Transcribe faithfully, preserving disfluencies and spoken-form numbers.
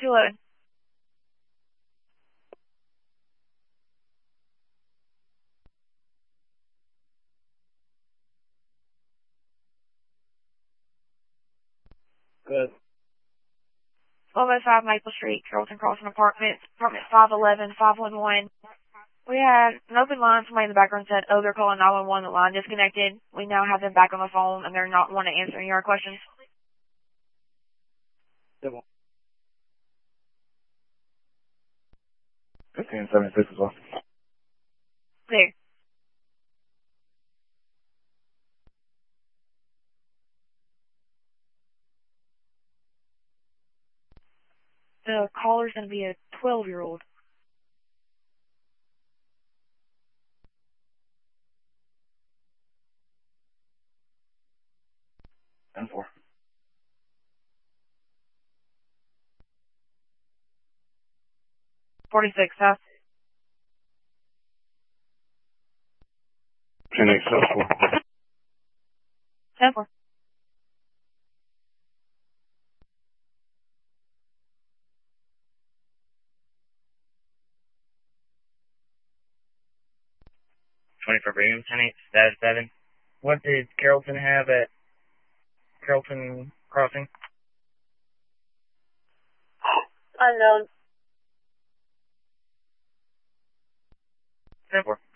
two eleven. Good. twelve oh five Maple Street, Carrollton Crossing Apartments, apartment five eleven, five one one. We had an open line. Somebody in the background said, oh, they're calling nine one one, the line disconnected. We now have them back on the phone, and they're not wanting to answer any of our questions. fifteen seventy-six as well. There. The caller's going to be a twelve-year-old. ten four. forty-six, huh? ten eight seven four. ten four. twenty-four Brigham, ten eight, status seven. What did Carrollton have at Carrollton Crossing? Unknown. ten four.